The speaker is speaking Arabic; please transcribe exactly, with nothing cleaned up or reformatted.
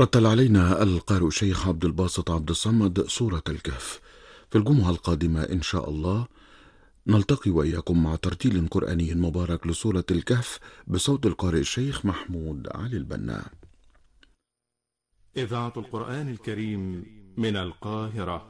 رتل علينا القارئ الشيخ عبد الباسط عبد الصمد سورة الكهف. في الجمعة القادمة إن شاء الله نلتقي وإياكم مع ترتيل قرآني مبارك لسورة الكهف بصوت القارئ الشيخ محمود علي البنا. إذاعة القرآن الكريم من القاهرة.